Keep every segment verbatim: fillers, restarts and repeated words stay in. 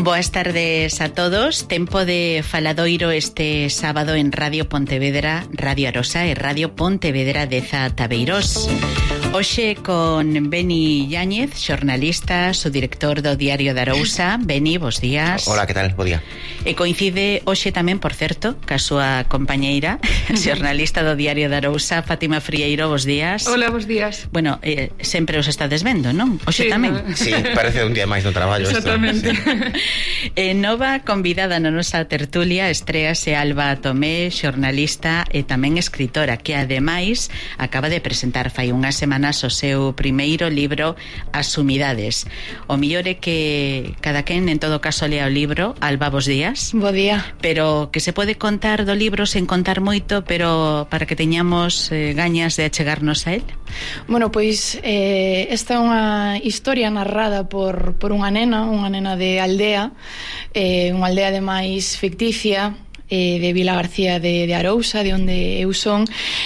Boas tardes a todos. Tempo de faladoiro este sábado en Radio Pontevedra, Radio Arosa e Radio Pontevedra Deza Tabeiros. Hoxe con Beni Yáñez, xornalista, subdirector do Diario da Arousa. Beni, bos días. Hola, que tal? Bo día. E coincide hoxe tamén, por certo, ca súa compañeira, xornalista do Diario da Arousa, Fátima Frieiro, bos días. Hola, bos días. Bueno, eh, sempre os estades vendo, non? Hoxe Sí, tamén. no. Sí, parece un día máis no traballo. Exactamente. Esto, E nova convidada na nosa tertulia estréase Alba Tomé, xornalista e tamén escritora, que ademais acaba de presentar fai unhas semanas o seu primeiro libro, As Humidades. O mellor é que cada quen en todo caso lea o libro. Alba, bos días. Bo día. Pero que se pode contar do libro sen contar moito, pero para que teñamos eh, gañas de achegarnos a él. Bueno, pois eh, esta é unha historia narrada por, por unha nena, unha nena de aldea, eh, unha aldea de máis ficticia, eh, de Vila García de, de Arousa, de onde eu son.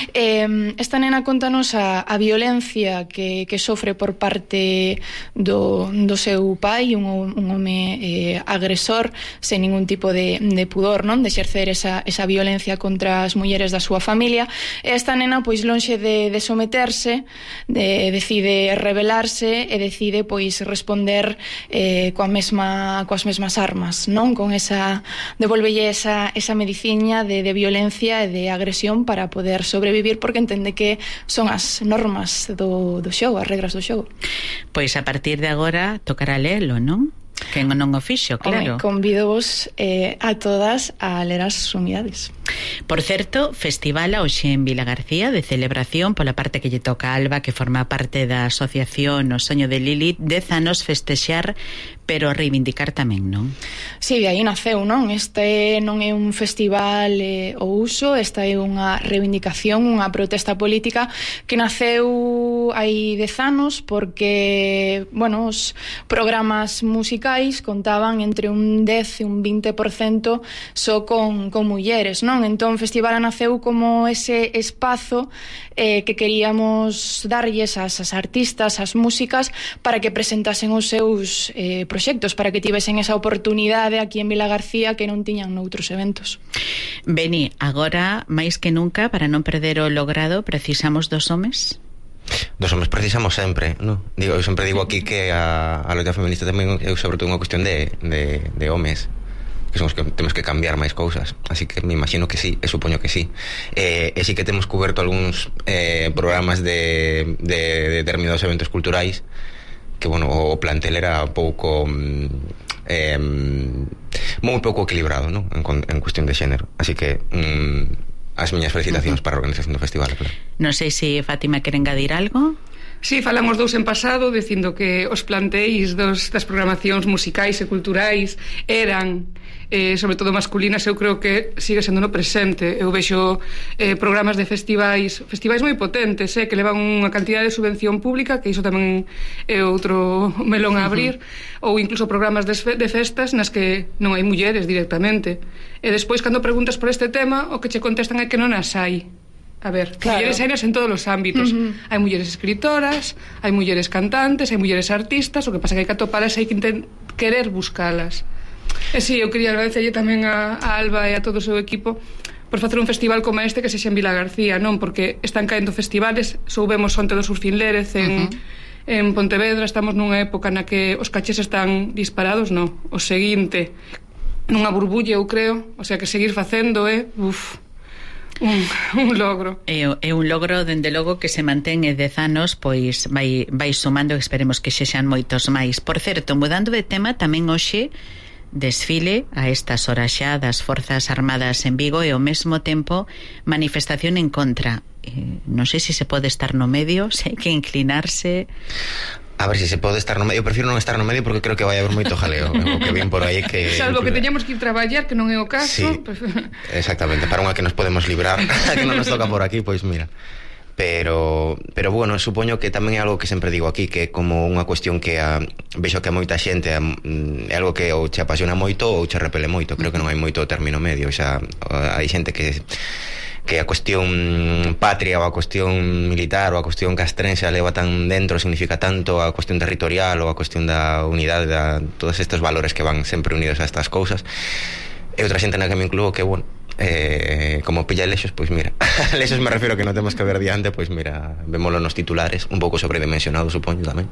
Eh, esta nena contanos a, a violencia que, que sofre por parte do, do seu pai, un, un home eh, agresor, sen ningún tipo de, de pudor, non? De exercer esa, esa violencia contra as mulleres da súa familia. E esta nena, pois, lonxe de, de someterse, de, decide rebelarse e decide, pois, responder eh, coa mesma, coas mesmas armas, non? Con esa, devolvelle esa, esa mediciña de, de violencia e de agresión para poder sobrevivir, porque entende que son as normas do, do xogo, as regras do xogo. Pois a partir de agora tocará lelo, non? Que non o fixo, claro. Home, convido-vos eh, a todas a ler As Humidades. Por certo, festival hoxe en Vila García de celebración pola parte que lle toca a Alba, que forma parte da asociación O Soño de Lilith, dez anos festexar, pero reivindicar tamén, non? Si, de aí naceu, non? Este non é un festival eh, o uso, esta é unha reivindicación, unha protesta política que naceu hai dez anos porque, bueno, os programas musicais contaban entre un dez e un vinte por cento só con, con mulleres, non? Entón, o festival naceu como ese espazo eh, que queríamos darlles as, as artistas, as músicas, para que presentasen os seus eh, proxectos, para que tivesen esa oportunidade aquí en Vila García que non tiñan noutros eventos. Beni, agora, máis que nunca, para non perder o logrado, precisamos dos homes? Dos homes precisamos sempre, no? Digo, eu sempre digo aquí que a, a loita feminista tamén é sobre todo unha cuestión de, de, de homes, que somos que temos que cambiar máis cousas, así que me imagino que sí, e supoño que sí. Eh, e sí que temos cuberto algúns eh, programas de, de, de determinados eventos culturais que, bueno, o plantel era pouco eh, moi pouco equilibrado, ¿no? en, en cuestión de xénero, así que mm, as miñas felicitacións uh-huh. para a organización do festival, claro. Non sei se Fátima quere engadir algo. Sí, falamos dous en pasado dicindo que os planteis dos, das programacións musicais e culturais eran eh, sobre todo masculinas. Eu creo que sigue sendo no presente. Eu vexo eh, programas de festivais festivais moi potentes, eh, que levan unha cantidad de subvención pública, que iso tamén é outro melón a abrir, uh-huh. ou incluso programas de, de festas nas que non hai mulleres directamente, e despois cando preguntas por este tema o que che contestan é que non as hai. A ver, claro. Mulleres serias en todos os ámbitos. Uh-huh. Hai mulleres escritoras, hai mulleres cantantes, hai mulleres artistas. O que pasa é que hai que atopalas, hai que intent- querer buscalas. E si, eu quería agradecerlle tamén a, a Alba e a todo o seu equipo por facer un festival como este que sexa en Vila García, non? Porque están caendo festivales. Soubemos onte do Surfín Lérez en, uh-huh. en Pontevedra. Estamos nunha época na que os cachés están disparados, non? O seguinte, nunha burbulla, eu creo. O sea, que seguir facendo é... Uf, Un, un logro. É, é un logro, dende logo, que se mantén e dez anos, pois vai, vai sumando, e esperemos que xexan moitos máis. Por certo, mudando de tema, tamén hoxe desfile a estas horas xa das Forzas Armadas en Vigo e ao mesmo tempo manifestación en contra. Eh, non sei se se pode estar no medio, se hai que inclinarse... A ver se se pode estar no medio. Eu prefiro non estar no medio porque creo que vai haber moito jaleo. O que ven por aí que... Salvo que teñamos que ir traballar, que non é o caso. Sí, exactamente. Para unha que nos podemos librar, que non nos toca por aquí, pois mira. Pero, pero bueno, supoño que tamén é algo que sempre digo aquí, que é como unha cuestión que a, vexo que a moita xente a, é algo que ou che apasiona moito ou che repele moito. Creo que non hai moito término medio. O sea, hai xente que que a cuestión patria ou a cuestión militar ou a cuestión castrense a leva tan dentro, significa tanto a cuestión territorial ou a cuestión da unidade, da, todos estes valores que van sempre unidos a estas cousas. E outra xente na que me incluo que, bueno, eh, como pilla lexos, pois mira, lexos me refiro que non temos que ver diante, pois mira, vémolo nos titulares, un pouco sobredimensionado, supoño tamén,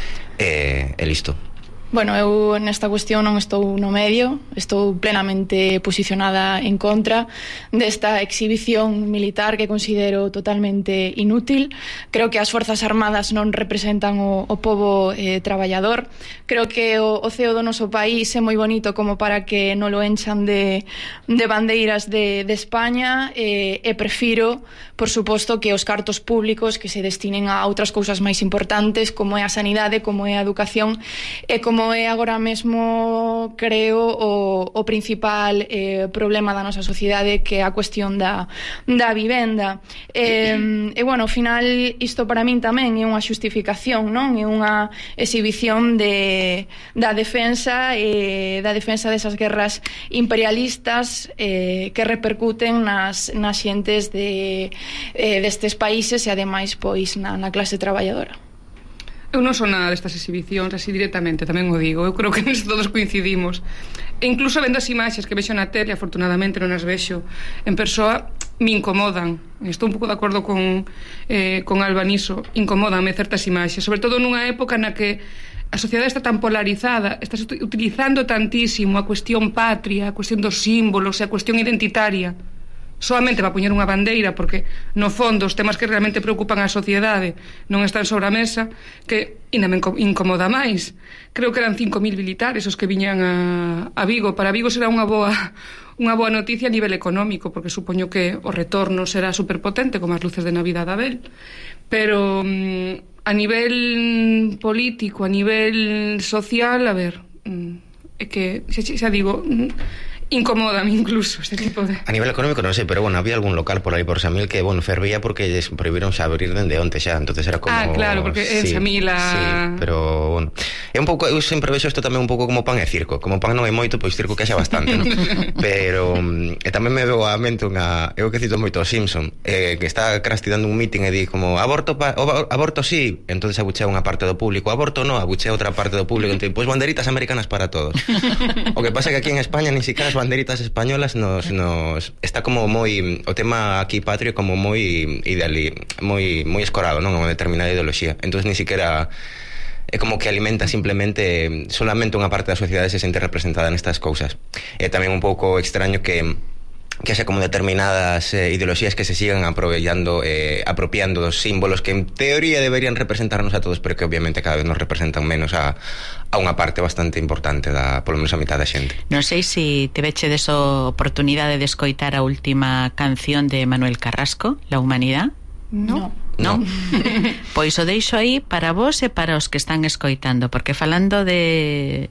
e, e listo. Bueno, eu nesta cuestión non estou no medio, estou plenamente posicionada en contra desta exhibición militar que considero totalmente inútil. Creo que as Forzas Armadas non representan o, o pobo eh, traballador. Creo que o, o ceo do noso país é moi bonito como para que non lo enchan de, de bandeiras de, de España, eh, e prefiro, por suposto, que os cartos públicos que se destinen a outras cousas máis importantes, como é a sanidade, como é a educación, e como como é agora mesmo, creo, o, o principal eh, problema da nosa sociedade, que é a cuestión da, da vivenda. E, e, bueno, ao final, isto para min tamén é unha xustificación, non? É unha exhibición de, da defensa e da defensa desas guerras imperialistas eh, que repercuten nas, nas xentes de, eh, destes países e, ademais, pois, na, na clase traballadora. Eu non son nada destas exhibicións, así directamente, tamén o digo. Eu creo que nesto todos coincidimos. E incluso vendo as imaxes que vexo na tele, afortunadamente non as vexo en persoa, me incomodan. Estou un pouco de acordo con, eh, con Alba niso. Incomódanme certas imaxes, sobre todo nunha época na que a sociedade está tan polarizada, estás utilizando tantísimo a cuestión patria, a cuestión dos símbolos e a cuestión identitaria solamente para poñer unha bandeira, porque no fondo os temas que realmente preocupan a sociedade non están sobre a mesa, que ainda me incomoda máis. Creo que eran cinco mil militares os que viñan a, a Vigo. Para Vigo será unha boa unha boa noticia a nivel económico, porque supoño que o retorno será superpotente, como as luces de Navidad de Abel, pero mm, a nivel político, a nivel social, a ver, mm, é que xa, xa digo, mm, incomódame incluso este tipo de... A nivel económico non sei, pero bueno, había algún local por aí por Samil que, bueno, fervía porque lles prohibiron xa abrir dende onte xa, entonces era como... Ah, claro, porque en sí, Samil a... Sí, pero, bueno, é un pouco, eu sempre vexo isto tamén un pouco como pan e circo, como pan non é moito, pois circo que xa bastante, non? Pero, e tamén me veo a mente unha, eu que cito moito o Simpson, eh, que está Krusty dando un meeting e di como, aborto, pa, o, aborto sí, entonces abuchea unha parte do público, aborto no, abuchea outra parte do público, entonces, pois banderitas americanas para todos. O que pasa é que aquí en España ni siquiera banderitas españolas nos, nos está como moi o tema aquí patrio como moi ideali, moi moi escorado, non, a unha determinada ideoloxía. Entonces ni siquiera é como que alimenta simplemente solamente unha parte da sociedade se sente representada nestas cousas. É tamén un pouco extraño que que haxa como determinadas eh, ideoloxías que se sigan aprovechando, eh, apropiando dos símbolos que en teoría deberían representarnos a todos, pero que obviamente cada vez nos representan menos a, a unha parte bastante importante da, polo menos a mitad da xente. Non sei se te veche deso oportunidade de escoitar a última canción de Manuel Carrasco, La Humanidad. No. No. Pois o deixo aí para vos e para os que están escoitando, porque falando de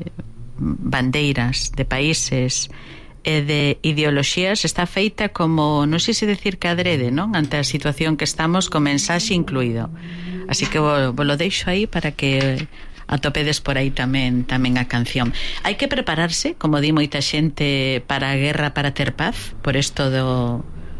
bandeiras, de países e de ideoloxías, está feita como, non sei se decir que adrede, non? Ante a situación que estamos, con mensaxe incluído. Así que vos, vos lo deixo aí para que atopedes por aí tamén tamén a canción. Hai que prepararse, como di moita xente, para a guerra para ter paz, por isto do...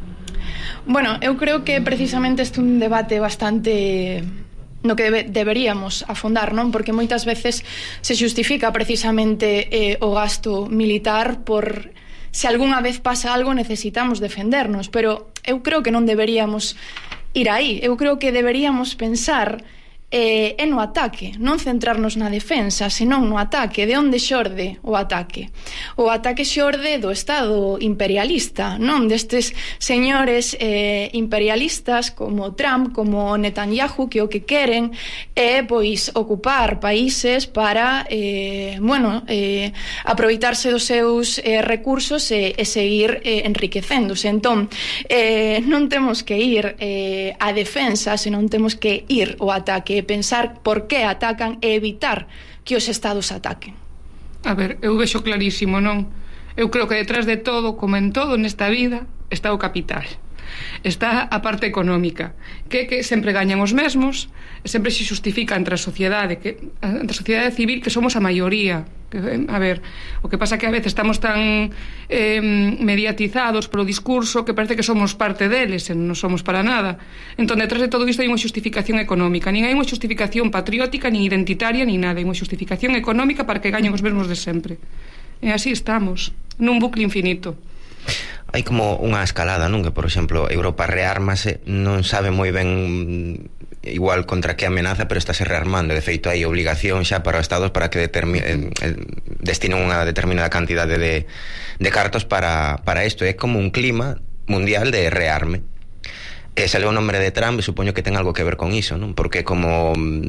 Bueno, eu creo que precisamente este é un debate bastante... no que debe, deberíamos afondar, non? Porque moitas veces se xustifica precisamente eh, o gasto militar por... se algunha vez pasa algo necesitamos defendernos, pero eu creo que non deberíamos ir aí. Eu creo que deberíamos pensar eh, é no ataque, non centrarnos na defensa, senón no ataque. De onde xorde o ataque? O ataque xorde do Estado imperialista, non? Destes señores eh, imperialistas como Trump, como Netanyahu, que o que queren é, pois, ocupar países para, eh, bueno, eh, aproveitarse dos seus eh, recursos e, e seguir eh, enriquecéndose. Entón, eh, non temos que ir eh, á defensa, senón temos que ir ao ataque, pensar por que atacan e evitar que os estados ataquen. A ver, eu vexo clarísimo, non? Eu creo que detrás de todo, como en todo nesta vida, está o capital. está a parte económica, que, que sempre gañan os mesmos, sempre se justifica entre a sociedade, que, entre a sociedade civil, que somos a maioría. Que, a ver, o que pasa que a veces estamos tan eh, mediatizados polo discurso que parece que somos parte deles e non somos para nada. Entón, detrás de todo isto hai unha justificación económica, nin hai unha justificación patriótica, nin identitaria, nin nada, hai unha justificación económica para que gañen os mesmos de sempre. E así estamos, nun bucle infinito. Hai como unha escalada, non? Que, por exemplo, Europa reármase, non sabe moi ben igual contra que amenaza, pero estáse rearmando. De feito, hai obligación xa para os estados para que determi- eh, eh, destinen unha determinada cantidade de, de cartos para, para isto. É como un clima mundial de rearme. E sale o nombre de Trump, e supoño que ten algo que ver con iso, non? Porque como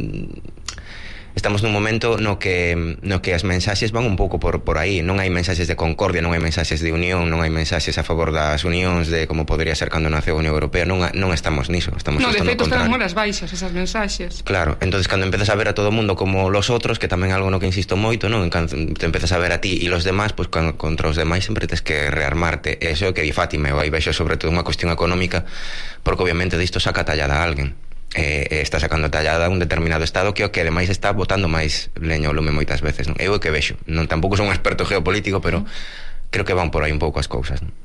estamos nun momento no que no que as mensaxes van un pouco por por aí, non hai mensaxes de concordia, non hai mensaxes de unión, non hai mensaxes a favor das unións de como podría ser cando nace a Unión Europea, non non estamos niso, estamos no, justo de feito no contrario. están horas baixas esas mensaxes. Claro, entonces cando empezas a ver a todo o mundo como los outros, que tamén é algo no que insisto moito, non? Cando te empezas a ver a ti e los demás, pues contra os demais sempre tes que rearmarte. E iso é o que di Fátima, eu aí vexo sobre todo unha cuestión económica, porque obviamente disto saca tallada a alguén. E, e está sacando tallada un determinado estado que o que ademais está botando máis leña ao lume moitas veces, non? Eu é que vexo, non tampouco son un experto geopolítico, pero creo que van por aí un pouco as cousas, non?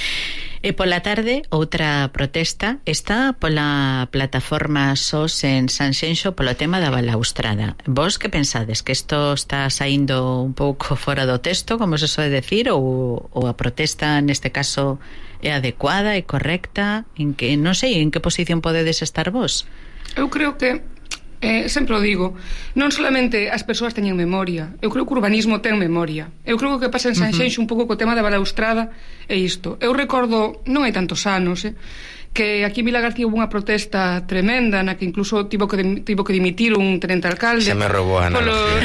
E pola tarde, outra protesta está pola plataforma S O S en Sanxenxo polo tema da balaustrada. Vos que pensades? Que isto está saindo un pouco fora do texto, como se soe decir, ou, ou a protesta neste caso é adecuada e correcta? En que, non sei, en que posición podedes estar vos? Eu creo que Eh, sempre o digo, non solamente as persoas teñen memoria, eu creo que o urbanismo ten memoria. Eu creo que o que pasa en Sanxenxo uh-huh. un pouco co tema da balaustrada é isto. Eu recordo, non hai tantos anos, eh, que aquí en Vila García hubo unha protesta tremenda na que incluso tivo que, de, tivo que dimitir un tenente alcalde. Se me robou a polos,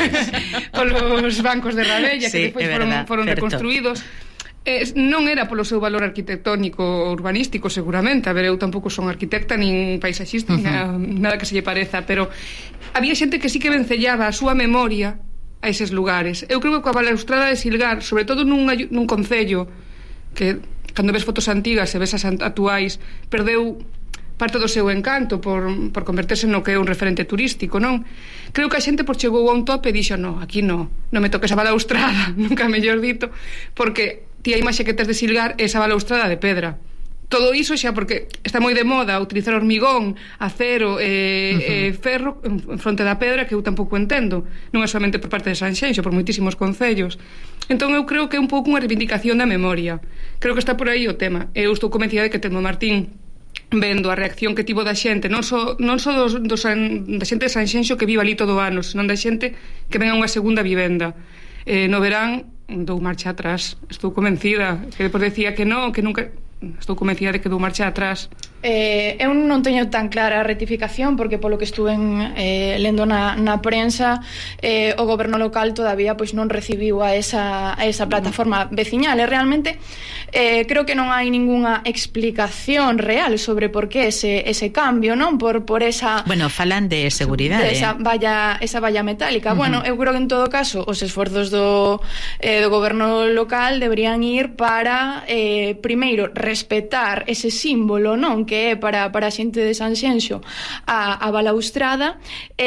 polos bancos de Rabella, sí, que depois foron, foron reconstruídos. Eh, non era polo seu valor arquitectónico ou urbanístico, seguramente. A ver, eu tampouco son arquitecta nin paisaxista, uh-huh. nada que se lle pareza, pero había xente que sí que vencellaba a súa memoria a eses lugares. Eu creo que coa balaustrada de Silgar, sobre todo nun, nun concello que, cando ves fotos antigas e ves as actuais, perdeu parte do seu encanto por, por converterse no que é un referente turístico, non? Creo que a xente por chegou a un tope e dixo, no, aquí no, non me toques a balaustrada, nunca mellor dito, porque ti a imaxe que tes de Silgar é esa balaustrada de pedra. Todo iso xa porque está moi de moda utilizar hormigón, acero e, uh-huh. e ferro en fronte da pedra, que eu tampouco entendo, non é somente por parte de Sanxenxo, por moitísimos concellos. Entón eu creo que é un pouco unha reivindicación da memoria. Creo que está por aí o tema. Eu estou convencida de que Telmo Martín, vendo a reacción que tivo da xente, non só, non só dos, dos, da xente de Sanxenxo que viva ali todo o ano, senón da xente que venga unha segunda vivenda. Eh, no verán dou marcha atrás, estou convencida, que depois decía que non, que nunca, estou convencida de que dou marcha atrás. Eh, eu non teño tan clara a rectificación porque polo que estuve eh, lendo na, na prensa eh, o goberno local todavía pois non recibiu a esa, a esa plataforma veciñal e realmente eh, creo que non hai ningunha explicación real sobre por que ese, ese cambio, non? Por, por esa... Bueno, falan de seguridade. De esa valla, esa valla metálica. Uh-huh. Bueno, eu creo que en todo caso os esforzos do, eh, do goberno local deberían ir para eh, primeiro respetar ese símbolo, non? Que é para, para a xente de Sanxenxo a, a balaustrada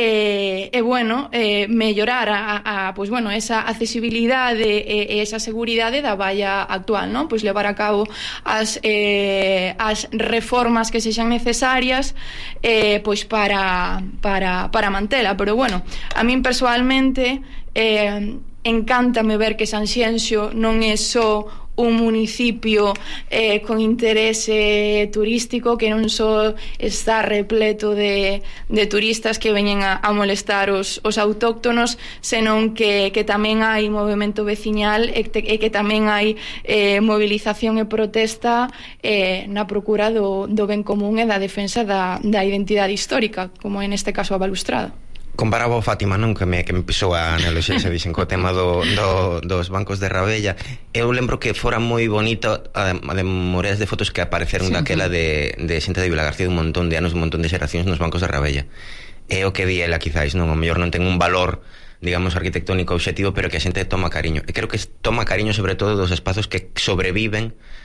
e, e bueno, eh, mellorar a, a, pues bueno, esa accesibilidade e, e esa seguridade da valla actual, non? Pois levar a cabo as, eh, as reformas que sexan necesarias eh, pois para, para, para mantela, pero bueno, a min persoalmente eh, encántame ver que Sanxenxo non é só un municipio eh, con interese turístico, que non só está repleto de, de turistas que veñen a, a molestar os, os autóctonos, senón que, que tamén hai movimento veciñal e, te, e que tamén hai eh, movilización e protesta eh, na procura do, do ben común e da defensa da, da identidade histórica, como en este caso a balaustrada. Comparaba o Fátima, non? Que me, que me pisou a analoxía, se dixen, co tema do, do, dos bancos de Rabella. Eu lembro que fora moi bonito a, a de moreas de fotos que apareceron sí, daquela de, de xente de Vila García un montón de anos, un montón de xeracións nos bancos de Rabella. É o que di ela, quizáis, non? O mellor non ten un valor, digamos, arquitectónico obxectivo, pero que a xente toma cariño. E creo que toma cariño sobre todo dos espazos que sobreviven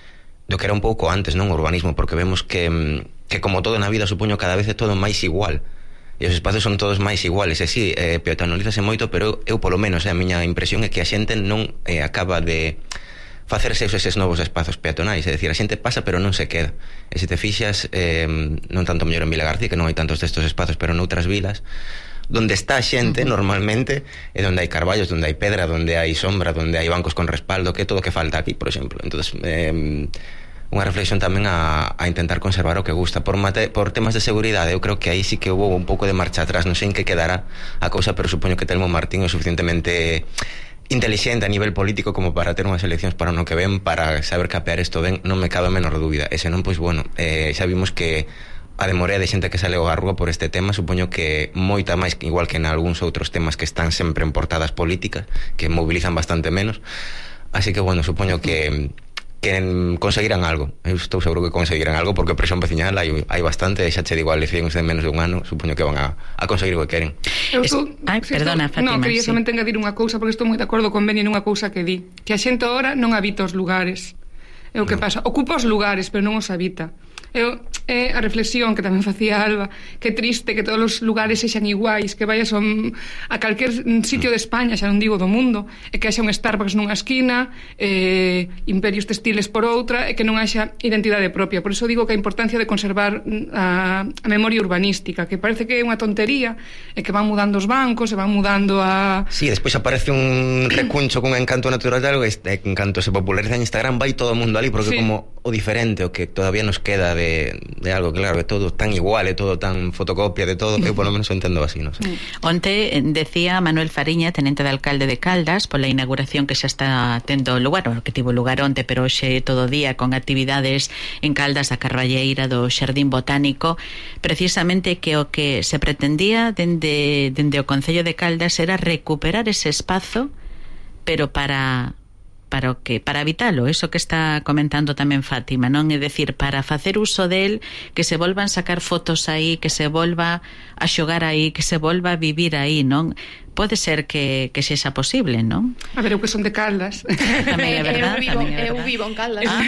do que era un pouco antes, non, o urbanismo, porque vemos que, que como todo na vida, supoño, cada vez é todo máis igual, e os espacios son todos máis iguales, e si, eh, peatonalízase moito, pero eu, polo menos, eh, a miña impresión é que a xente non eh, acaba de facerse eses novos espazos peatonais, é dicir, a xente pasa pero non se queda, e se te fixas eh, non tanto mellor en Vila García, que non hai tantos destos espazos, pero noutras vilas donde está a xente uh-huh. normalmente é donde hai carballos, donde hai pedra, donde hai sombra, donde hai bancos con respaldo, que é todo o que falta aquí, por exemplo. Entonces, eh, unha reflexión tamén a, a intentar conservar o que gusta por, mate, por temas de seguridade. Eu creo que aí sí que houve un pouco de marcha atrás, non sei en que quedará a cousa, pero supoño que Telmo Martín é suficientemente inteligente a nivel político como para ter unhas eleccións para no que ven, para saber capear isto ben, non me cabe a menor dúbida. E senón, pois bueno, eh, xa vimos que a demorea de xente que sale ao rúa por este tema, supoño que moita máis, igual que en algúns outros temas que están sempre en portadas políticas, que movilizan bastante menos. Así que bueno, supoño que que conseguirán algo. Eu estou seguro que conseguirán algo, porque presión veciñal hai, hai bastante, xa che digo, a eleccións de menos de un ano, supoño que van a, a conseguir o que queren. Eu estou, es... Ai, perdona, estou, Fátima. No, quería sí. somente engadir unha cousa, porque estou moi de acordo con Beni nunha cousa que di, que a xente ahora non habita os lugares. É o que no. pasa, ocupa os lugares, pero non os habita. Eu, é a reflexión que tamén facía Alba, que triste que todos os lugares sexan iguais, que vayas a, a calquer sitio de España, xa non digo do mundo, e que haxa un Starbucks nunha esquina, eh, imperios textiles por outra, e que non haxa identidade propia. Por iso digo que a importancia de conservar a, a memoria urbanística, que parece que é unha tontería, e que van mudando os bancos, e van mudando a... Sí, despois aparece un recuncho con encanto natural de algo, e en canto se populariza en Instagram vai todo o mundo ali, porque sí. Como o diferente, o que todavía nos queda de, de algo, claro, é todo tan igual, é todo tan fotocopia de todo, eu polo menos o entendo así, non sei. Onte decía Manuel Fariña, tenente de alcalde de Caldas, pola inauguración que xa está tendo lugar, o que tivo lugar onte, pero hoxe todo o día con actividades en Caldas, a Carballeira do Xardín Botánico, precisamente que o que se pretendía dende, dende o Concello de Caldas era recuperar ese espazo, pero para... para o que para habitalo, eso que está comentando tamén Fátima, non? É dicir, para facer uso del, que se volvan sacar fotos aí, que se volva a xogar aí, que se volva a vivir aí, non? Pode ser que, que sexa posible, non? A ver, eu que son de Caldas. Tamén é verdad, eu, vivo, tamén é eu verdad. vivo en Caldas. Ah.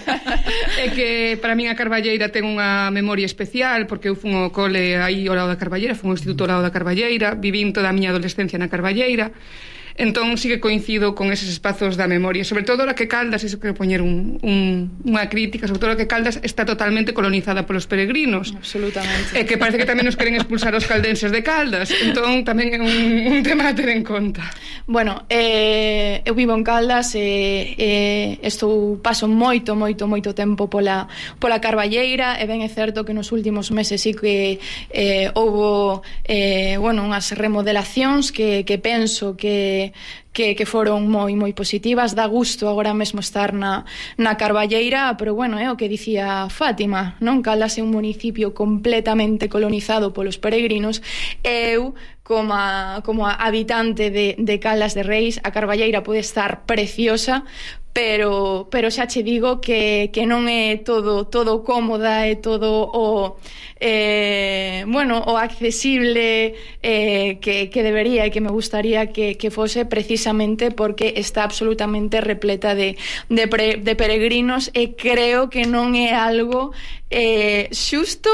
É que para min a Carballeira ten unha memoria especial, porque eu fun ao cole aí ao lado da Carballeira, fun ao instituto ao lado da Carballeira, vivín toda a miña adolescencia na Carballeira. Entón sí que coincido con eses espazos da memoria, sobre todo a que Caldas, iso quero poñer un, un, unha crítica, sobre todo a que Caldas está totalmente colonizada polos peregrinos. Absolutamente. E que parece que tamén nos queren expulsar os caldenses de Caldas, entón tamén é un, un tema a ter en conta. Bueno, eh, eu vivo en Caldas e eh, estou paso moito, moito, moito tempo pola, pola Carballeira, e ben é certo que nos últimos meses sí que eh, houbo eh, bueno, unhas remodelacións que, que penso que Que, que foron moi moi positivas. Dá gusto agora mesmo estar na, na Carballeira, pero bueno, é o que dicía Fátima, non? Caldas é un municipio completamente colonizado polos peregrinos. Eu, como a, como a habitante de, de Caldas de Reis, a Carballeira pode estar preciosa, pero pero xa che digo que, que non é todo todo cómoda, é todo o eh, bueno, o accesible eh, que, que debería e que me gustaría que, que fose, precisamente porque está absolutamente repleta de, de, pre, de peregrinos, e creo que non é algo eh, xusto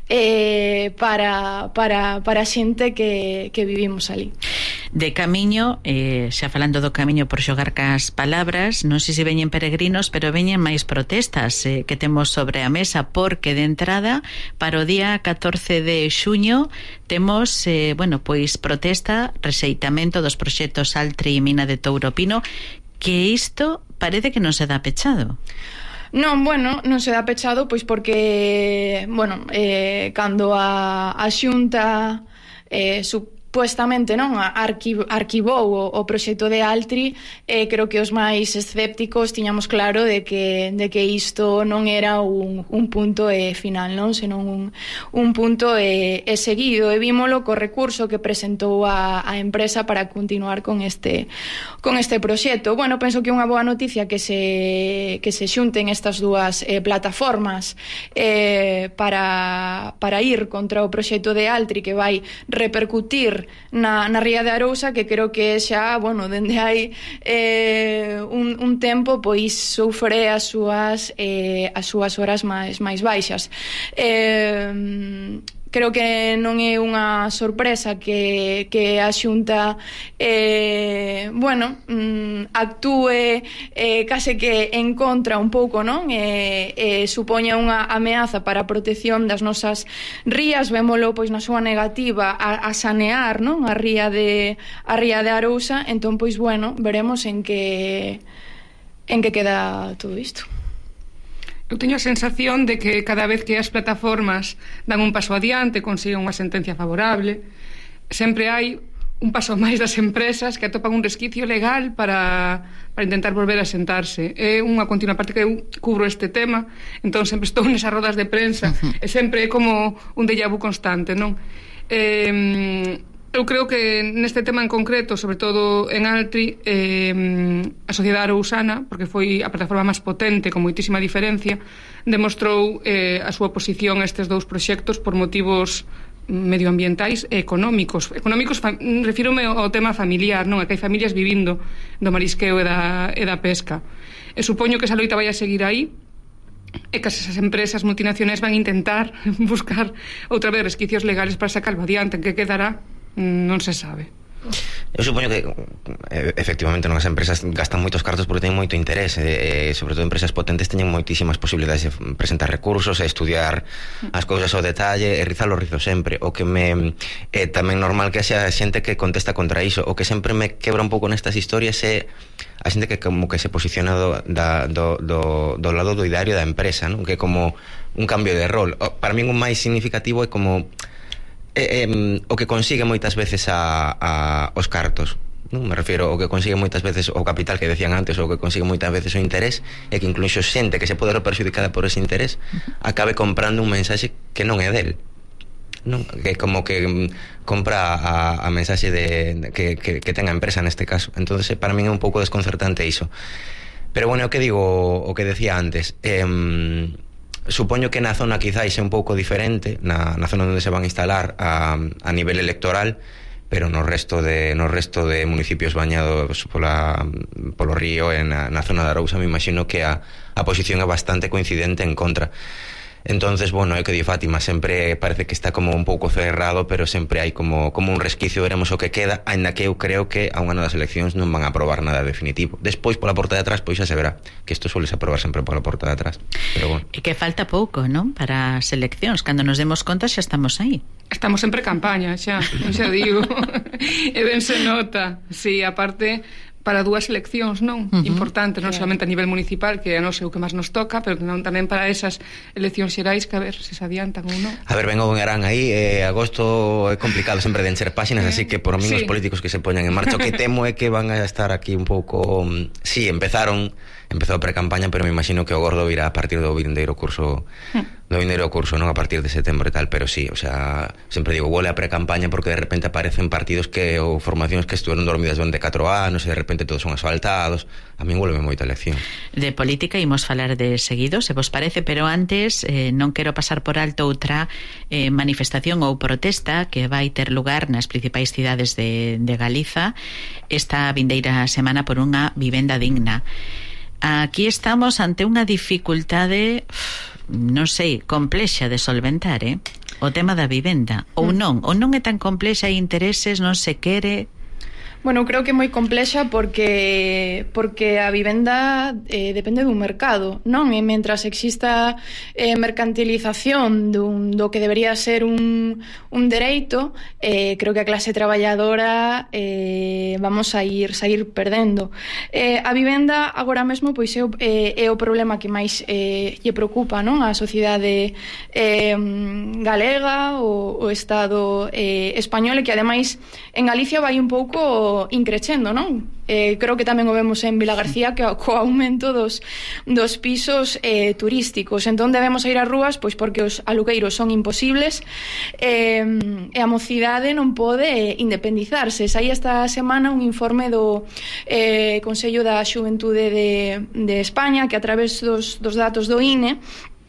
eh, para, para, para a xente que, que vivimos ali. De camiño, eh, xa falando do camiño por xogar cas palabras, non sei se veñen peregrinos, pero veñen máis protestas eh, que temos sobre a mesa, porque de entrada para o día catorce de xuño temos, eh, bueno, pois protesta, rexeitamento dos proxectos Altri e Mina de Touropino, que isto parece que non se dá pechado. Non, bueno, non se dá pechado, pois porque, bueno, eh, cando a, a Xunta eh, su supuestamente non arquiv, arquivou o, o proxecto de Altri, eh, creo que os máis escépticos tiñamos claro de que, de que isto non era un, un punto eh, final, non, senón un, un punto eh, eh, seguido, e vímolo co recurso que presentou a, a empresa para continuar con este con este proxecto. Bueno, penso que é unha boa noticia que se que se xunten estas dúas eh, plataformas eh, para, para ir contra o proxecto de Altri, que vai repercutir vivir na, na ría de Arousa, que creo que xa, bueno, dende hai eh, un, un tempo, pois sofre as súas eh, as súas horas máis máis baixas. Eh, creo que non é unha sorpresa que, que a Xunta eh, bueno, mm, actúe eh, case que en contra un pouco, non? E eh, eh, supoña unha ameaza para a protección das nosas rías, vémolo pois na súa negativa a, a sanear, non? A ría de a ría de Arousa, entón pois bueno, veremos en que en que queda todo isto. Eu teño a sensación de que cada vez que as plataformas dan un paso adiante, consiguen unha sentencia favorable, sempre hai un paso máis das empresas que atopan un resquicio legal para, para intentar volver a sentarse. É unha continua parte que eu cubro este tema, entón sempre estou nesas rodas de prensa, e sempre é como un déjà vu constante, non? Eh, eu creo que neste tema en concreto, sobre todo en Altri, eh, a sociedade arousana, porque foi a plataforma máis potente, con moitísima diferencia, demostrou eh, a súa oposición a estes dous proxectos por motivos medioambientais e económicos. Económicos, refírome ao tema familiar, non? A que hai familias vivindo do marisqueo e da, e da pesca. E supoño que esa loita vai a seguir aí, e que esas empresas multinacionais van a intentar buscar outra vez resquicios legales para sacarlo adiante. En que quedará non se sabe. Eu supoño que efectivamente non, as empresas gastan moitos cartos porque teñen moito interés, e, e sobre todo empresas potentes teñen moitísimas posibilidades de presentar recursos e estudiar as cousas ao detalle e rizar o rizo sempre. O que me é tamén normal que xa xente que contesta contra iso. O que sempre me quebra un pouco nestas historias é a xente que como que se posiciona do, da, do, do, do lado do ideario da empresa, non? Que é como un cambio de rol. Para mí un máis significativo é como Eh, eh, o que consigue moitas veces a, a, os cartos, non? Me refiero ao que consigue moitas veces o capital que decían antes, o que consigue moitas veces o interés, e que incluso xente que se pode ver perxudicada por ese interés acabe comprando un mensaxe que non é del, non? Que como que um, compra a, a mensaxe de, de que, que, que ten a empresa neste caso. Entonces para min é un pouco desconcertante iso. Pero bueno, o que digo, o que decía antes, eh, supoño que na zona quizás é un pouco diferente, na, na zona onde se van a instalar a, a nivel electoral, pero no resto de no resto de municipios bañados pola, polo río e na, na zona de Arousa me imagino que a, a posición é bastante coincidente en contra. Entonces, bueno, é que di Fátima, sempre parece que está como un pouco cerrado, pero sempre hai como, como un resquicio, veremos o que queda, aínda que eu creo que a un ano das eleccións non van a aprobar nada definitivo. Despois, pola porta de atrás, pois xa se verá, que isto suele aprobar sempre pola porta de atrás. Pero bueno. E que falta pouco, non? Para as eleccións, cando nos demos conta xa estamos aí. Estamos sempre campaña, xa, xa digo. E ben se nota. Si, sí, aparte, para dúas eleccións, non? Uh-huh. Importantes, non yeah. Solamente a nivel municipal, que non sei o que máis nos toca, pero non tamén para esas eleccións xerais, que a ver se se adiantan ou non. A ver, vengo en Arán aí, eh, agosto é complicado sempre de encher páxinas, eh, así que por min sí. Os políticos que se poñan en marcha, o que temo é que van a estar aquí un pouco... Sí, empezaron, empezou a pre-campaña, pero me imagino que o gordo virá a partir do vindeiro curso... Hmm. do vindeiro curso, non a partir de setembro e tal, pero sí, o sea, sempre digo, huele a pre-campaña porque de repente aparecen partidos que ou formacións que estuveron dormidas durante catro anos e de repente todos son asfaltados. A min vuelve moita elección. De política imos falar de seguido, se vos parece, pero antes eh, non quero pasar por alto outra eh, manifestación ou protesta que vai ter lugar nas principais cidades de, de Galiza esta vindeira semana por unha vivenda digna. Aquí estamos ante unha dificultade, non sei, complexa de solventar, eh? O tema da vivenda, ou non, ou non é tan complexa, hai intereses, non se quere... Bueno, creo que é moi complexa porque porque a vivenda eh, depende dun mercado, non? E mentras exista eh, mercantilización dun, do que debería ser un, un dereito, eh, creo que a clase traballadora eh, vamos a ir sair perdendo. Eh, a vivenda agora mesmo pois é o, eh, é o problema que máis eh, lle preocupa, non? A sociedade eh, galega, o, o Estado eh, español, e que ademais en Galicia vai un pouco increcendo, non? Eh, creo que tamén o vemos en Vilagarcía, que co aumento dos, dos pisos eh, turísticos. Entón debemos ir ás rúas pois porque os alugueiros son imposibles, eh, e a mocidade non pode independizarse. Saía esta semana un informe do eh, Consello da Xuventude de, de España, que a través dos, dos datos do I N E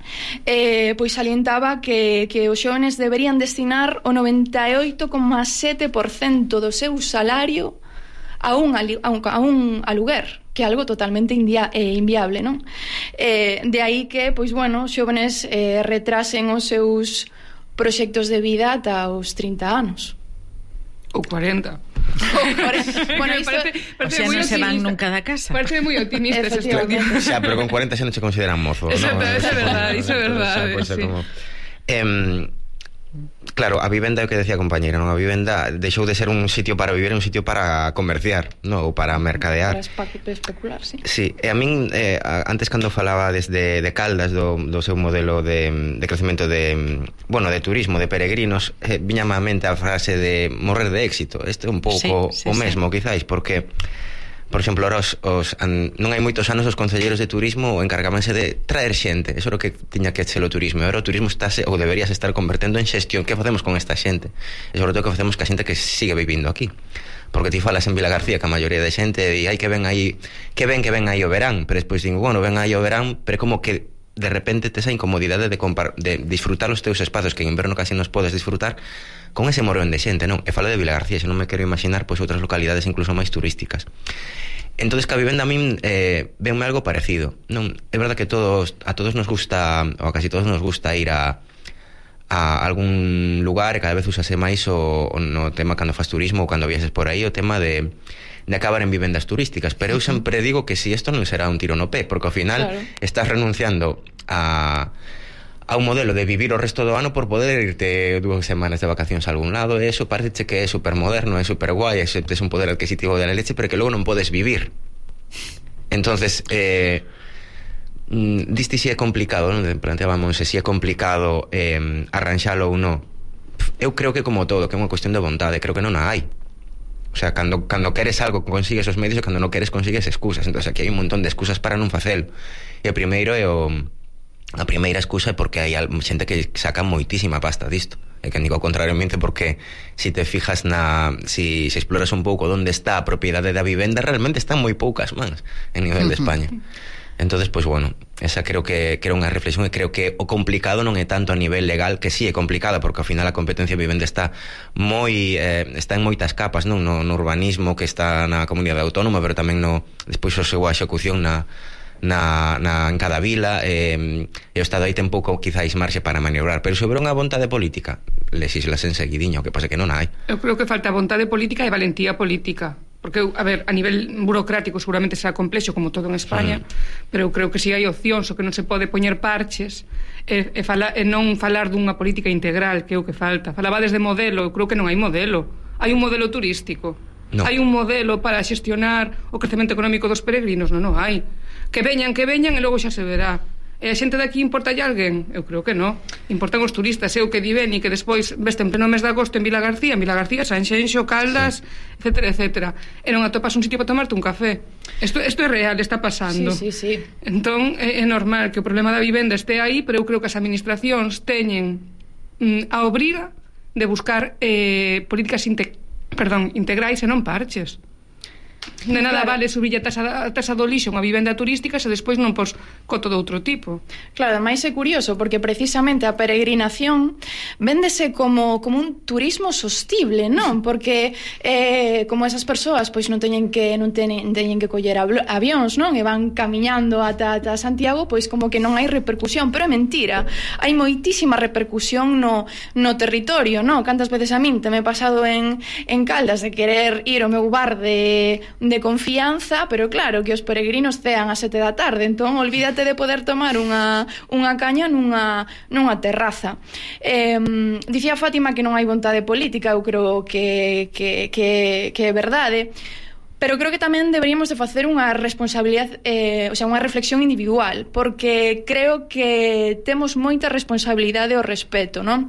eh, pois salientaba que, que os xóvenes deberían destinar o noventa e oito coma sete por cento do seu salario a un, a un, a un aluguer, que é algo totalmente india, eh, inviable, non? Eh, de aí que, pois, bueno, os xóvenes eh, retrasen os seus proxectos de vida ata os trinta anos. Ou cuarenta. Bueno, isto, parece, parece o sea, non se van nunca da casa. Parece moi optimista ese estudio. O sea, pero con cuarenta xa non se consideran mozo, ¿no? Exacto, eso é verdade, iso é verdade. O sea, sí. Como... Eh, claro, a vivenda é o que decía a compañera, non? A vivenda deixou de ser un sitio para vivir, un sitio para comerciar, non? Ou para mercadear. Para especular, sí. Sí, e a min, eh, antes cando falaba desde de Caldas do, do seu modelo de, de crecemento de, bueno, de turismo, de peregrinos, eh, viñame á mente a frase de morrer de éxito. Este é un pouco sí, sí, o mesmo, sí. Quizáis, porque por exemplo, ahora os, os, an, non hai moitos anos os concelleiros de turismo encargábanse de traer xente, eso é o que tiña que ser o turismo, e agora o turismo estáse, ou deberías estar convertendo en xestión. Que facemos con esta xente? E sobre todo que facemos ca xente que sigue vivindo aquí, porque ti falas en Vila García que a maioría de xente di, ai, que ven aí, que ven que ven aí o verán, pero despois digo, bueno, ven aí o verán, pero como que de repente tes a incomodidade de, compar, de disfrutar os teus espazos que en inverno casi nos podes disfrutar con ese morón de xente, non? E falo de Vila García, xa non me quero imaginar pois outras localidades incluso máis turísticas. Entonces, que a vivenda a min eh, venme algo parecido, non? É verdad que todos, a todos nos gusta, ou a casi todos nos gusta ir a a algún lugar, e cada vez usase máis o, o no tema cando faz turismo ou cando viaxes por aí, o tema de de acabar en vivendas turísticas, pero eu sempre digo que si isto non será un tiro no pé, porque ao final claro, estás renunciando a a un modelo de vivir o resto do ano por poder irte dúas semanas de vacacións a algún lado, e eso parece que é super moderno, é super guai, é un poder adquisitivo de la leche, pero que logo non podes vivir. Entonces, eh, diste si é complicado, non? Planteábamos se si é complicado eh, arranxalo ou non. Eu creo que como todo, que é unha cuestión de vontade, creo que non a hai. O sea, cando, cando queres algo consigues os medios, e cando non queres consigues excusas. Entonces aquí hai un montón de excusas para non facelo. E o primeiro é o a primeira excusa é porque hai xente que saca moitísima pasta disto. E que digo ao contrario mente, porque si te fijas na, si, si exploras un pouco onde está a propiedade da vivenda, realmente están moi poucas mans en nivel de España. Entonces, pois pues, bueno, esa creo que, que era unha reflexión, e creo que o complicado non é tanto a nivel legal, que sí é complicada, porque ao final a competencia de vivenda está moi eh, está en moitas capas, non? No, no urbanismo, que está na comunidade autónoma, pero tamén no despois o seu execución na Na, na, en cada vila, eh, e o Estado aí ten pouco quizáis marxe para maniobrar, pero sobre unha vontade política lesislas en seguidiño, que pasa que non hai. Eu creo que falta vontade política e valentía política, porque, a ver, a nivel burocrático seguramente será complexo como todo en España, mm. pero eu creo que si hai opcións, o que non se pode poñer parches e, e, fala, e non falar dunha política integral, que é o que falta. Falaba desde modelo, eu creo que non hai modelo, hai un modelo turístico, no. Hai un modelo para xestionar o crecemento económico dos peregrinos, non, non hai. Que veñan, que veñan e logo xa se verá. E a xente daqui importa lle alguén? Eu creo que non. Importan os turistas, e o que di ben, e que despois veste en pleno mes de agosto en Vila García, en Vila García, Sanxenxo, Caldas, sí, etcétera, etcétera. E non atopas un sitio para tomarte un café. Isto, isto é real, está pasando. Sí, sí, sí. Entón, é, é normal que o problema da vivenda este aí, pero eu creo que as administracións teñen mm, a obriga de buscar eh, políticas inte, perdón, integrais e non parches. De nada claro, vale subir a tasa, a tasa do lixo unha vivenda turística se despois non pos coto de outro tipo. Claro, ademais é curioso porque precisamente a peregrinación véndese como, como un turismo sostible, non? Porque eh, como esas persoas pois non teñen que non teñen, teñen que coller avións, non? E van camiñando ata, ata Santiago, pois como que non hai repercusión, pero é mentira. Hai moitísima repercusión no, no territorio, non? Cantas veces a min te me he pasado en, en Caldas de querer ir ao meu bar de de confianza, pero claro, que os peregrinos cean a sete da tarde, entón olvídate de poder tomar unha, unha caña nunha, nunha terraza. Eh, dicía Fátima que non hai vontade política, eu creo que, que, que, que é verdade, pero creo que tamén deberíamos de facer unha responsabilidade, eh, o sea, unha reflexión individual, porque creo que temos moita responsabilidade ao respecto, non?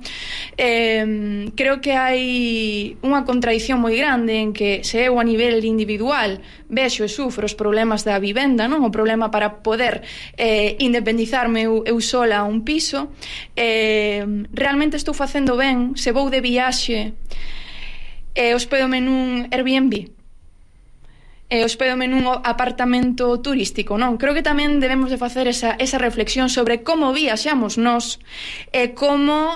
Eh, creo que hai unha contradición moi grande en que se eu a nivel individual vexo e sufro os problemas da vivenda, non? O problema para poder eh, independizarme eu, eu sola a un piso, eh, realmente estou facendo ben se vou de viaxe e hospédome nun Airbnb. e hospédome nun apartamento turístico, non? Creo que tamén debemos de facer esa, esa reflexión sobre como viaxamos nós e como,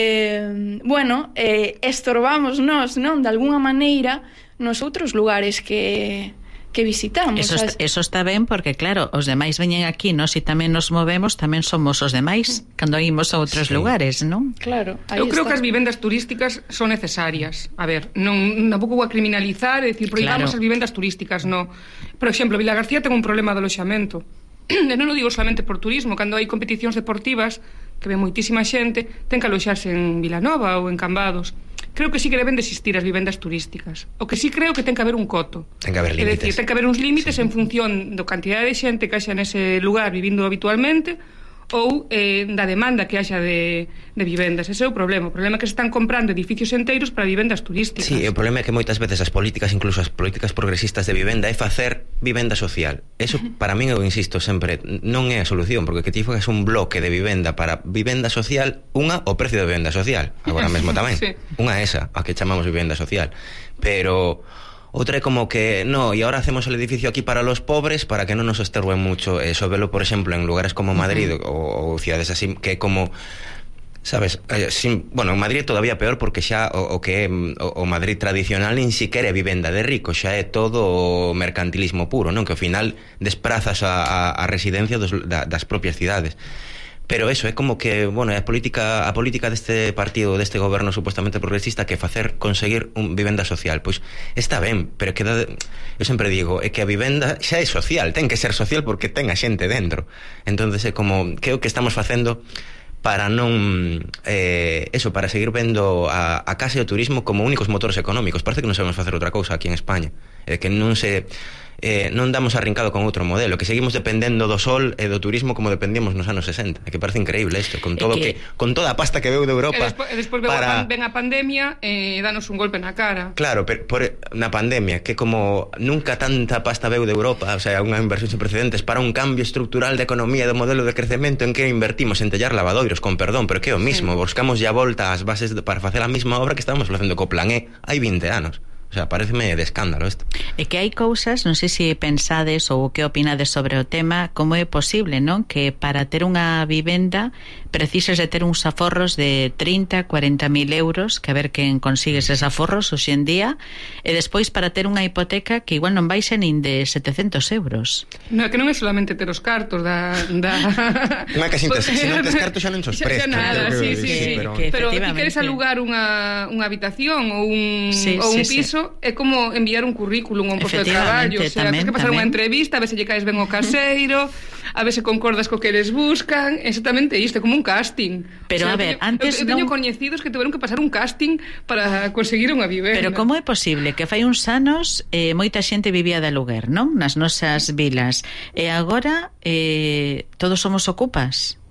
eh, bueno, eh, estorbamos nós, non? De alguna maneira, nos outros lugares que... que visitamos. Eso está, eso está ben porque, claro, os demais veñen aquí, nós e tamén nos movemos, tamén somos os demais cando imos a outros sí. lugares, non? Claro. Eu creo está. que as vivendas turísticas son necesarias. A ver, non tampouco vou a criminalizar e dicir, prohibamos claro. as vivendas turísticas, no. Por exemplo, Vilagarcía ten un problema de aloxamento. E non o digo solamente por turismo, cando hai competicións deportivas que ve moitísima xente, ten que aloxarse en Vilanova ou en Cambados. Creo que sí que deben de existir as vivendas turísticas. O que sí creo que ten que haber un coto. Ten que haber límites. É dicir, ten que haber uns límites sí. en función do cantidade de xente que haxa nese lugar vivindo habitualmente ou eh, da demanda que haxa de, de vivendas. Ese é o problema. O problema é que se están comprando edificios enteiros para vivendas turísticas. Sí, o problema é que moitas veces as políticas, incluso as políticas progresistas de vivenda, é facer vivenda social. Eso, uh-huh. para min, eu insisto sempre, non é a solución, porque que ti fagas un bloque de vivenda para vivenda social, unha, o precio de vivenda social, agora mesmo tamén. Sí. Unha esa, a que chamamos vivenda social. Pero... outra é como que, no, y ahora hacemos el edificio aquí para los pobres para que no nos estorben mucho. Eso velo, por ejemplo, en lugares como Madrid uh-huh. o, o ciudades así, que como, sabes, eh, sin, bueno, en Madrid todavía peor porque xa o, o que o, o Madrid tradicional nin siquiera é vivenda de rico, xa é todo mercantilismo puro, non? Que ao final desprazas a, a, a residencia dos, da, das propias cidades. Pero eso, é como que, bueno, a política a política deste partido, deste goberno supuestamente progresista, que facer conseguir un vivenda social, pois está ben, pero que da, eu sempre digo, é que a vivenda xa é social, ten que ser social porque ten a xente dentro. Entonces é como, que é o que estamos facendo para non eh, eso, para seguir vendo a, a casa e o turismo como únicos motores económicos. Parece que non sabemos facer outra cousa aquí en España, é que non se eh, non damos arrincado con outro modelo, que seguimos dependendo do sol e do turismo como dependíamos nos anos sesenta. É que parece increíble isto, con todo que, que con toda a pasta que veu de Europa. E despois, despois para... ven a pandemia e eh, danos un golpe na cara. Claro, pero por, na pandemia, que como nunca tanta pasta veu de Europa, o sea, unha inversión sin precedentes para un cambio estructural de economía, do modelo de crecemento, en que invertimos en tellar lavadoiros, con perdón, pero que é o mismo, sí. buscamos ya volta ás bases de, para facer a mesma obra que estábamos facendo co Plan E hai vinte anos. O sea, pareceme de escándalo isto. É que hai cousas, non sei se pensades ou que opinades sobre o tema, como é posible, non? Que para ter unha vivenda precisas de ter uns aforros de trinta, cuarenta mil euros, que a ver quen consigue eses aforros hoxe en día, e despois para ter unha hipoteca que igual non baixa nin de setecentos euros. Non, que non é solamente ter os cartos da... da... Non é que sin, se non tes cartos xa non sos presto. Xa nada, sí, sí, sí. Pero, pero ti queres alugar unha, unha habitación ou un, sí, ou un sí, piso, sí. É como enviar un currículum ou un posto de traballo, o sea, tens que pasar unha entrevista, a ver se lle caes ben o caseiro, a ver se concordas co que eles buscan, exactamente isto, é como un casting. Pero o sea, a ver, teño, antes eu, eu teño non... coñecidos que tiveron que pasar un casting para conseguir unha vivenda. Pero como é posible que fai uns anos eh, moita xente vivía de aluguer, non? Nas nosas vilas, e agora eh, todos somos ocupas?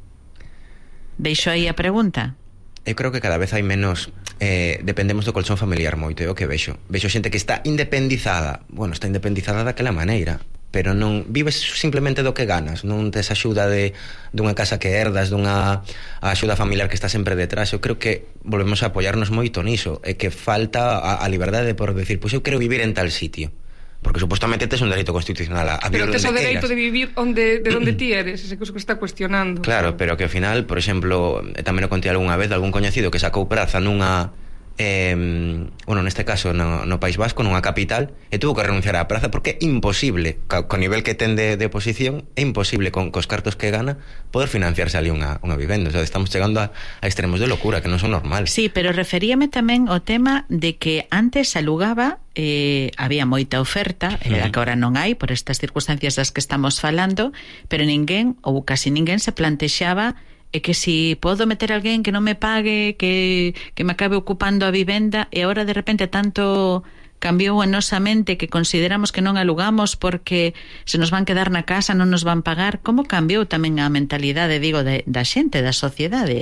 Deixo aí a pregunta. Eu creo que cada vez hai menos eh, dependemos do colchón familiar moito, é o que vexo. Vexo xente que está independizada. Bueno, está independizada daquela maneira, pero non vives simplemente do que ganas, non tes axuda de dunha casa que herdas, dunha axuda familiar que está sempre detrás. Eu creo que volvemos a apoiarnos moito niso, é que falta a, a liberdade por decir, pois eu quero vivir en tal sitio. Porque supuestamente tes un dereito constitucional a, a vivir onde queiras. Pero tes o dereito de vivir onde, de onde ti eres, ese que se está cuestionando. Claro, pero que ao final, por exemplo, tamén o contei algunha vez de algún coñecido que sacou praza nunha eh, bueno, neste caso no, no País Vasco, nunha capital, e tuvo que renunciar á praza porque é imposible, co, co nivel que ten de, de oposición, é imposible con cos cartos que gana poder financiarse ali unha, unha vivenda. O sea, estamos chegando a, a extremos de locura que non son normales. Sí, pero referíame tamén ao tema de que antes alugaba, eh, había moita oferta, é verdad que agora non hai por estas circunstancias das que estamos falando, pero ninguén, ou casi ninguén, se plantexaba é que si podo meter a alguén que non me pague, que, que me acabe ocupando a vivenda, e agora de repente tanto cambiou en nosa mente que consideramos que non alugamos porque se nos van quedar na casa, non nos van pagar. Como cambiou tamén a mentalidade, digo, de, da xente, da sociedade?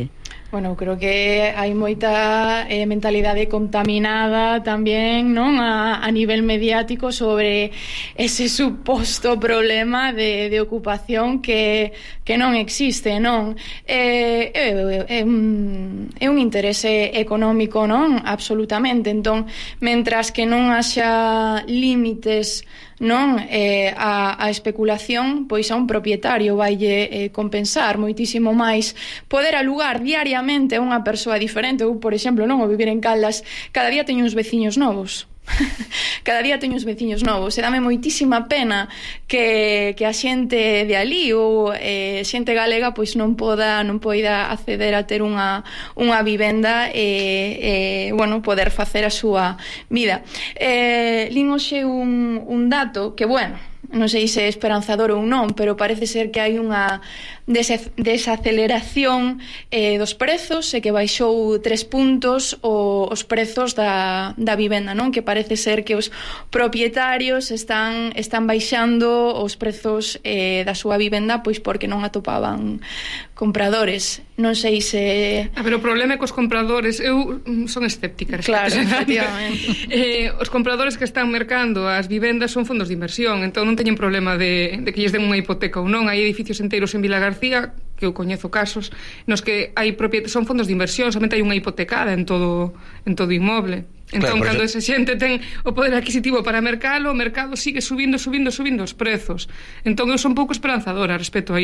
Bueno, creo que hai moita eh, mentalidade contaminada tamén, non, a, a nivel mediático sobre ese suposto problema de, de ocupación que, que non existe, non? É, é, é, un, é un interese económico, non? Absolutamente. Entón, mentras que non haxa límites, non, eh, a, a especulación, pois a un propietario vaille eh, compensar moitísimo máis poder alugar diariamente a unha persoa diferente. Eu, por exemplo, non, ao vivir en Caldas, cada día teño uns veciños novos. Cada día teño uns veciños novos e dame moitísima pena que, que a xente de ali ou eh, xente galega pois non poda non poida acceder a ter unha, unha vivenda e, e bueno, poder facer a súa vida. Eh, lin hoxe un, un dato que, bueno, non sei se é esperanzador ou non, pero parece ser que hai unha desaceleración eh, dos prezos e que baixou tres puntos o, os prezos da, da vivenda, non? Que parece ser que os propietarios están están baixando os prezos eh, da súa vivenda pois porque non atopaban compradores. Non sei se... A ver, o problema é que os compradores, eu son escéptica. Claro, efectivamente. eh, os compradores que están mercando as vivendas son fondos de inversión, entón non teñen problema de, de que lles den unha hipoteca ou non. Hai edificios enteiros en Vila García, que eu coñezo casos, nos que hai propiedades, son fondos de inversión, somente hai unha hipotecada en todo, en todo inmoble. Entón, claro, cando esa xente ten o poder adquisitivo para mercalo, o mercado sigue subindo, subindo, subindo os prezos. Entón, eu son pouco esperanzadora respecto a